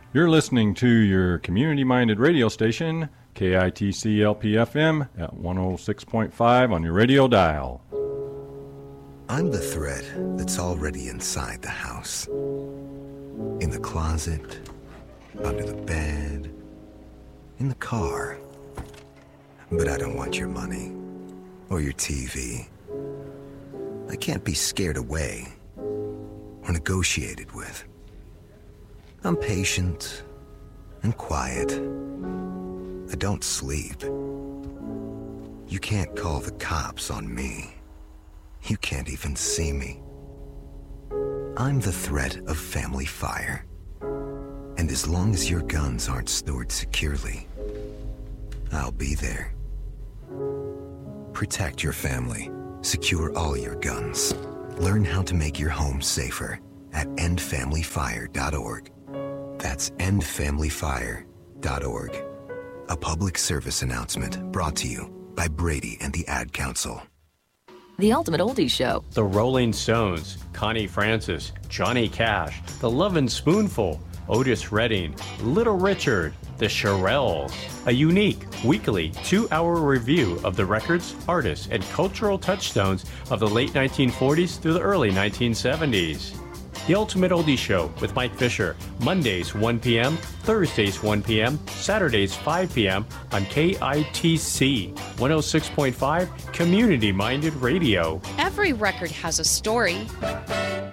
You're listening to your community-minded radio station, KITC LPFM at 106.5 on your radio dial. I'm the thread that's already inside the house. In the closet, under the bed, in the car. But I don't want your money or your TV. I can't be scared away or negotiated with. I'm patient and quiet. I don't sleep. You can't call the cops on me. You can't even see me. I'm the threat of family fire. And as long as your guns aren't stored securely, I'll be there. Protect your family. Secure all your guns. Learn how to make your home safer at endfamilyfire.org. That's endfamilyfire.org. A public service announcement brought to you by Brady and the Ad Council. The Ultimate Oldies Show. The Rolling Stones, Connie Francis, Johnny Cash, The Lovin' Spoonful, Otis Redding, Little Richard, The Shirelles. A unique, weekly, 2-hour review of the records, artists, and cultural touchstones of the late 1940s through the early 1970s. The Ultimate Oldies Show with Mike Fisher, Mondays 1 p.m., Thursdays 1 p.m., Saturdays 5 p.m. on KITC 106.5 Community-Minded Radio. Every record has a story.